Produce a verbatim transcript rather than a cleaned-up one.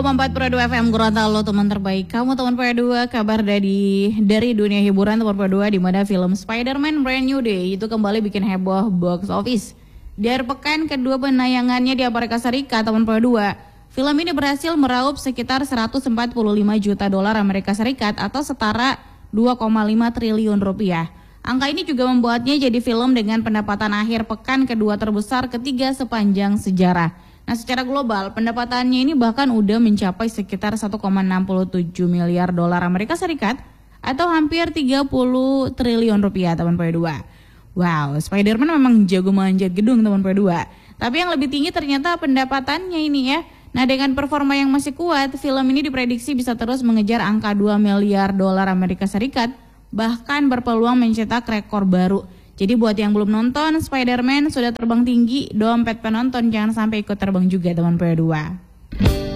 empat Pro dua F M Gorontalo, teman terbaik kamu, teman Pro dua, kabar dari dari dunia hiburan teman Pro dua, di mana film Spider-Man Brand New Day itu kembali bikin heboh box office. Dari pekan kedua penayangannya di Amerika Serikat, teman Pro dua, film ini berhasil meraup sekitar seratus empat puluh lima juta dolar Amerika Serikat atau setara dua koma lima triliun rupiah. Angka ini juga membuatnya jadi film dengan pendapatan akhir pekan kedua terbesar ketiga sepanjang sejarah. Nah, secara global pendapatannya ini bahkan udah mencapai sekitar satu koma enam tujuh miliar dolar Amerika Serikat atau hampir tiga puluh triliun rupiah, teman P dua. Wow, Spider-Man memang jago manjat gedung, teman P dua. Tapi yang lebih tinggi ternyata pendapatannya ini ya. Nah, dengan performa yang masih kuat, film ini diprediksi bisa terus mengejar angka dua miliar dolar Amerika Serikat, bahkan berpeluang mencetak rekor baru. Jadi buat yang belum nonton, Spider-Man sudah terbang tinggi, dompet penonton jangan sampai ikut terbang juga, teman P dua.